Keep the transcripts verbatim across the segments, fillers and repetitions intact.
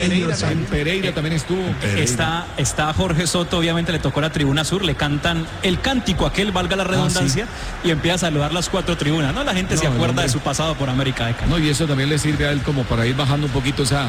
Pereira, en Pereira también estuvo. Pereira. Está, está Jorge Soto, obviamente le tocó la tribuna sur, le cantan el cántico aquel, valga la redundancia, ah, sí. y empieza a saludar las cuatro tribunas, ¿no? La gente no, se acuerda hombre. de su pasado por América de Cali. No, y eso también le sirve a él como para ir bajando un poquito esa,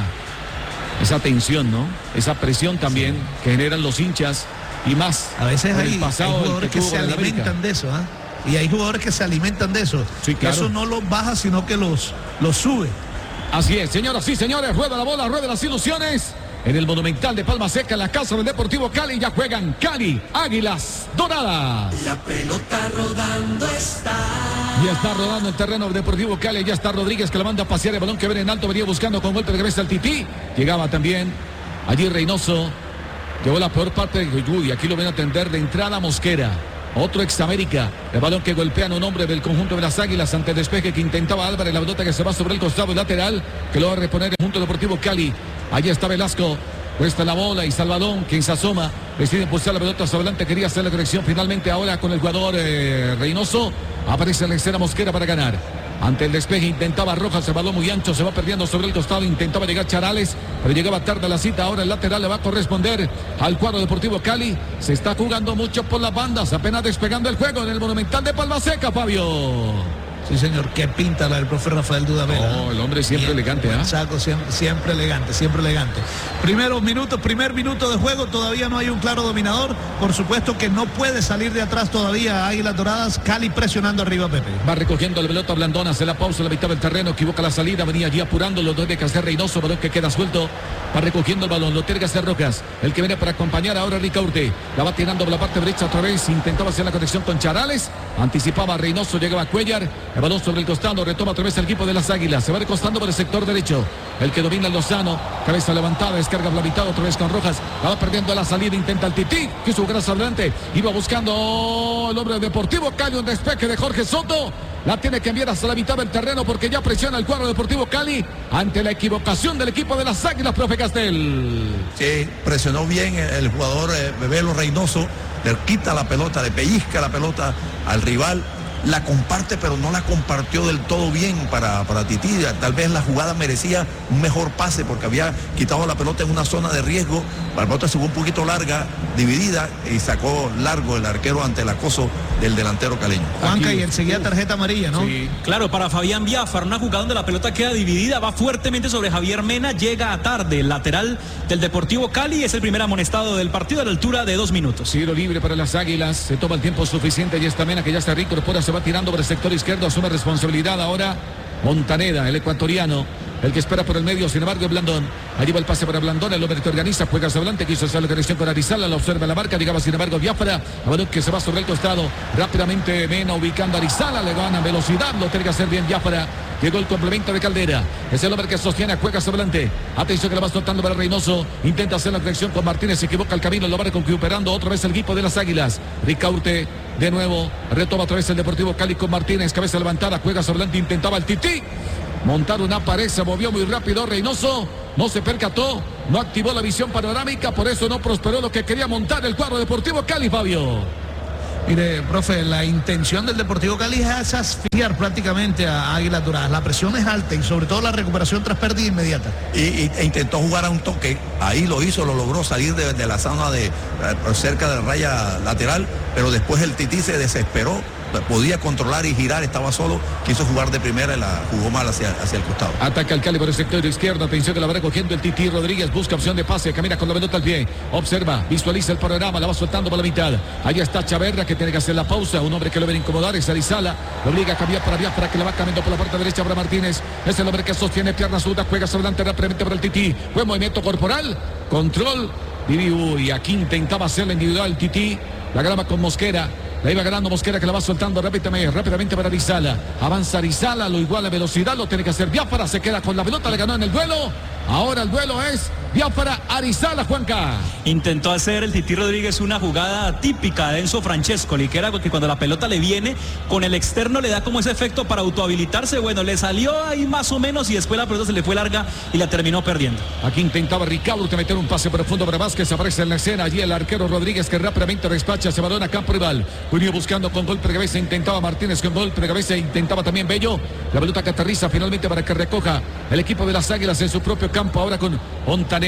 esa tensión, ¿no? Esa presión también sí. que generan los hinchas y más. A veces hay, pasado, hay jugadores que, que se alimentan de eso, ¿ah? ¿eh? Y hay jugadores que se alimentan de eso. Sí, claro. Eso no los baja, sino que los, los sube. Así es, señoras y señores, rueda la bola, rueda las ilusiones. En el Monumental de Palma Seca, en la casa del Deportivo Cali, ya juegan Cali, Águilas Doradas. La pelota rodando está. Ya está rodando el terreno del Deportivo Cali, ya está Rodríguez que la manda a pasear el balón que viene en alto, venía buscando con golpe de cabeza al Tití. Llegaba también allí Reynoso, llegó la peor parte de Uy, aquí lo ven a atender de entrada Mosquera. Otro ex América, el balón que golpean un hombre del conjunto de las Águilas ante el despeje que intentaba Álvarez, la pelota que se va sobre el costado lateral, que lo va a reponer el conjunto Deportivo Cali. Allí está Velasco, cuesta la bola y Salvadón, quien se asoma, decide impulsar la pelota hacia adelante, quería hacer la corrección finalmente ahora con el jugador eh, Reynoso, aparece en la escena Mosquera para ganar. Ante el despeje intentaba Rojas, el balón muy ancho, se va perdiendo sobre el costado, intentaba llegar Charales, pero llegaba tarde a la cita, ahora el lateral le va a corresponder al cuadro Deportivo Cali, se está jugando mucho por las bandas, apenas despegando el juego en el Monumental de Palma Seca, Fabio. Sí, señor, qué pinta la del profe Rafael Dudamel. Oh, el hombre siempre Bien, elegante, ¿ah? ¿eh? Saco, siempre, siempre elegante, siempre elegante. Primeros minutos, primer minuto de juego, todavía no hay un claro dominador. Por supuesto que no puede salir de atrás todavía Águilas Doradas. Cali presionando arriba a Pepe. Va recogiendo la pelota Blandón, hace la pausa en la mitad del terreno, equivoca la salida, venía allí apurando, lo debe hacer Reynoso, balón que queda suelto. Va recogiendo el balón, lo tiene que hacer Rojas, el que viene para acompañar ahora a Ricaurte. La va tirando por la parte derecha otra vez, intentaba hacer la conexión con Charales, anticipaba a Reynoso, llegaba a Cuellar, el balón sobre el costado, retoma otra vez el equipo de las Águilas, se va recostando por el sector derecho, el que domina el Lozano, cabeza levantada, descarga la mitad otra vez con Rojas, la va perdiendo a la salida, intenta el Tití, quiso jugar hacia adelante, iba buscando el hombre Deportivo Cali, un despeje de Jorge Soto, la tiene que enviar hasta la mitad del terreno porque ya presiona el cuadro Deportivo Cali ante la equivocación del equipo de las Águilas, profe Castel. Sí, presionó bien el jugador eh, Bebelo Reynoso, le quita la pelota, le pellizca la pelota al rival, la comparte pero no la compartió del todo bien para, para Tití. Tal vez la jugada merecía un mejor pase porque había quitado la pelota en una zona de riesgo, la pelota se fue un poquito larga, dividida y sacó largo el arquero ante el acoso del delantero caleño. Juanca, y enseguida tarjeta amarilla, ¿no? Sí. Claro, para Fabián Biafara, una jugada donde la pelota queda dividida, va fuertemente sobre Javier Mena, llega a tarde, el lateral del Deportivo Cali, es el primer amonestado del partido a la altura de dos minutos. Tiro libre para las Águilas, se toma el tiempo suficiente y esta Mena que ya se reincorpora, se va tirando por el sector izquierdo, asume responsabilidad ahora Montaneda, el ecuatoriano, el que espera por el medio, sin embargo, Blandón. Allí va el pase para Blandón, el hombre que organiza, juega hacia adelante, quiso hacer la conexión con Arizala, la observa la marca, llegaba sin embargo Biafara, a balón que se va sobre el costado, rápidamente Mena ubicando a Arizala, le gana velocidad, lo tiene que hacer bien Biafara. Llegó el complemento de Caldera, es el hombre que sostiene, juega hacia adelante, atención que la va soltando para Reynoso, intenta hacer la conexión con Martínez, se equivoca el camino, lo va recuperando otra vez el equipo de las Águilas. Ricaurte de nuevo, retoma otra vez el Deportivo Cali con Martínez, cabeza levantada, juega hacia adelante, intentaba el Tití montar una pared, se movió muy rápido Reynoso, no se percató, no activó la visión panorámica, por eso no prosperó lo que quería montar el cuadro Deportivo Cali, Fabio. Mire, profe, la intención del Deportivo Cali es asfixiar prácticamente a Águilas Doradas. La presión es alta y sobre todo la recuperación tras pérdida inmediata. Y, y, e intentó jugar a un toque, ahí lo hizo, lo logró salir de, de la zona de cerca de la raya lateral, pero después el Tití se desesperó, podía controlar y girar, estaba solo, quiso jugar de primera y la jugó mal hacia, hacia el costado. Ataca el Cali por el sector izquierdo, atención que la va recogiendo el Tití Rodríguez, busca opción de pase, camina con la pelota al pie, observa, visualiza el panorama, la va soltando por la mitad, allá está Chaverra que tiene que hacer la pausa, un hombre que lo viene a incomodar, es Arizala, lo obliga a cambiar para allá para que la va cambiando por la parte derecha para Martínez, es el hombre que sostiene pierna zurda, juega hacia adelante rápidamente para el Tití, buen movimiento corporal, control, y uy, aquí intentaba hacer la individual Tití, la graba con Mosquera. La iba ganando Mosquera que la va soltando rápidamente, rápidamente para Arizala. Avanza Arizala, lo iguala a velocidad, lo tiene que hacer Biafara, se queda con la pelota, le ganó en el duelo. Ahora el duelo es Biafara Arizala, Juanca. Intentó hacer el Tití Rodríguez una jugada típica de Enzo Francescoli, que era que cuando la pelota le viene, con el externo le da como ese efecto para autohabilitarse. Bueno, le salió ahí más o menos y después la pelota se le fue larga y la terminó perdiendo. Aquí intentaba Ricaurte meter un pase profundo para Vázquez, aparece en la escena allí el arquero Rodríguez que rápidamente despacha ese balón a campo rival. Venía buscando con golpe de cabeza, intentaba Martínez con golpe de cabeza, intentaba también Bello. La pelota que aterriza finalmente para que recoja el equipo de las Águilas en su propio campo ahora con Montanera.